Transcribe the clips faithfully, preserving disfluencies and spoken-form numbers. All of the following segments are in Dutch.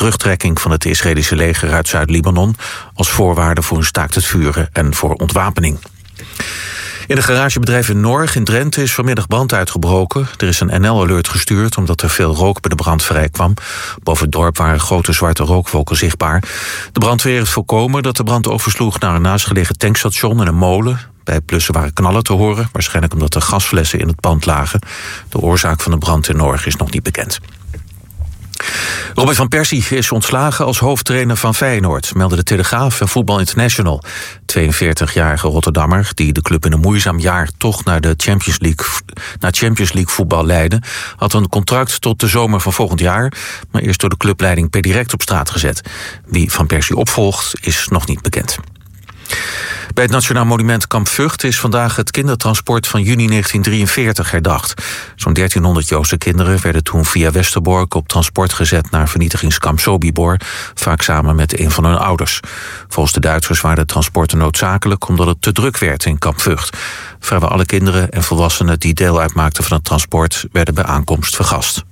terugtrekking van het Israëlische leger uit Zuid-Libanon als voorwaarde voor een staakt het vuren en voor ontwapening. In een garagebedrijf in Norg in Drenthe is vanmiddag brand uitgebroken. Er is een N L-alert gestuurd omdat er veel rook bij de brand vrijkwam. Boven het dorp waren grote zwarte rookwolken zichtbaar. De brandweer heeft voorkomen dat de brand oversloeg naar een naastgelegen tankstation en een molen. Bij het blussen waren knallen te horen, waarschijnlijk omdat er gasflessen in het pand lagen. De oorzaak van de brand in Norg is nog niet bekend. Robin van Persie is ontslagen als hoofdtrainer van Feyenoord, melden de Telegraaf en Voetbal International. tweeënveertigjarige Rotterdammer, die de club in een moeizaam jaar toch naar de Champions League, naar Champions League voetbal leidde, had een contract tot de zomer van volgend jaar, maar is door de clubleiding per direct op straat gezet. Wie Van Persie opvolgt, is nog niet bekend. Bij het Nationaal Monument Kamp Vught is vandaag het kindertransport van juni negentien drieënveertig herdacht. Zo'n dertienhonderd Joodse kinderen werden toen via Westerbork op transport gezet naar vernietigingskamp Sobibor, vaak samen met een van hun ouders. Volgens de Duitsers waren de transporten noodzakelijk omdat het te druk werd in Kamp Vught. Vrijwel alle kinderen en volwassenen die deel uitmaakten van het transport werden bij aankomst vergast.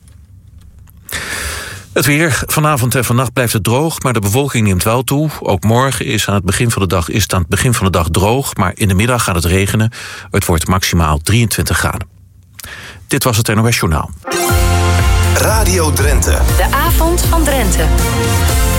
Het weer. Vanavond en vannacht blijft het droog, maar de bewolking neemt wel toe. Ook morgen is, aan het begin van de dag, is het aan het begin van de dag droog, maar in de middag gaat het regenen. Het wordt maximaal drieëntwintig graden. Dit was het N O S Journaal. Radio Drenthe. De avond van Drenthe.